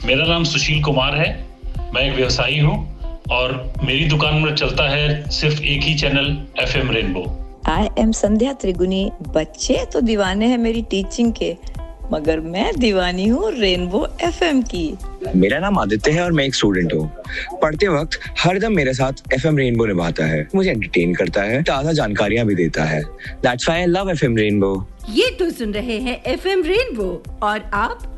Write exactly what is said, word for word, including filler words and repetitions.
मेरा नाम सुशील कुमार है। मैं एक व्यवसायी हूँ और मेरी दुकान में चलता है सिर्फ एक ही channel FM rainbow. I am संध्या त्रिगुनी। बच्चे तो दीवाने हैं मेरी टीचिंग के, मगर मैं दीवानी हूँ रेनबो एफएम की। मेरा नाम आदित्य है और मैं एक स्टूडेंट हूँ। पढ़ते वक्त हरदम मेरे साथ एफएम रेनबो निभाता है, मुझे एंटरटेन करता है, ताज़ा जानकारियाँ भी देता है। That's why I love FM rainbow. ये तो सुन रहे हैं एफएम रेनबो और आप